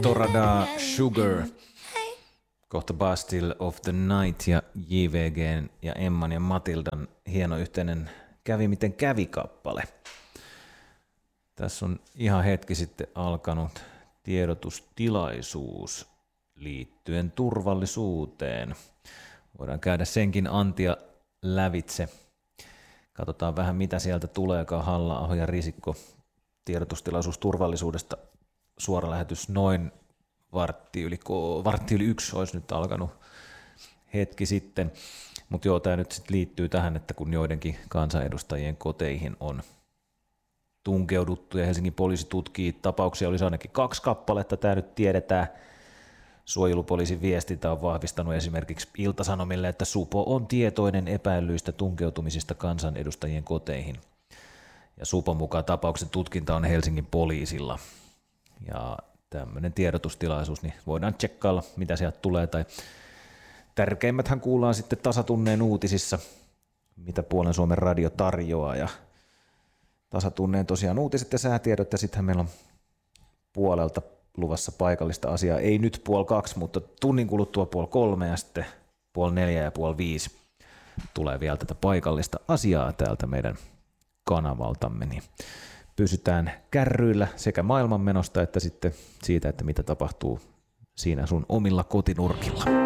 Autorada Sugar, kohta Bastille of the Night ja JVGn ja Emman ja Matildan hieno yhteinen Kävi miten kävi -kappale. Tässä on ihan hetki sitten alkanut tiedotustilaisuus liittyen turvallisuuteen. Voidaan käydä senkin antia lävitse. Katsotaan vähän mitä sieltä tuleekaan. Halla-aho ja Risikko. Tiedotustilaisuus turvallisuudesta. Suora lähetys noin vartti yli 1 olisi nyt alkanut hetki sitten. Mutta joo, tämä nyt sitten liittyy tähän, että kun joidenkin kansanedustajien koteihin on tunkeuduttu ja Helsingin poliisi tutkii tapauksia, olisi ainakin 2 kappaletta, tämä nyt tiedetään. Suojelupoliisin viestintä on vahvistanut esimerkiksi Ilta-Sanomille, että Supo on tietoinen epäilyistä tunkeutumisista kansanedustajien koteihin. Ja Supon mukaan tapauksen tutkinta on Helsingin poliisilla. Ja tämmöinen tiedotustilaisuus, niin voidaan tsekkailla, mitä sieltä tulee. Tai tärkeimmäthän kuullaan sitten tasatunneen uutisissa, mitä Puolen Suomen radio tarjoaa. Ja tasatunneen tosiaan uutiset ja säätiedot, ja sittenhän meillä on puolelta luvassa paikallista asiaa. Ei nyt 1:30, mutta tunnin kuluttua 2:30 ja sitten 3:30 ja 4:30 tulee vielä tätä paikallista asiaa täältä meidän kanavaltamme. Niin pysytään kärryillä sekä maailmanmenosta että sitten siitä, että mitä tapahtuu siinä sun omilla kotinurkilla.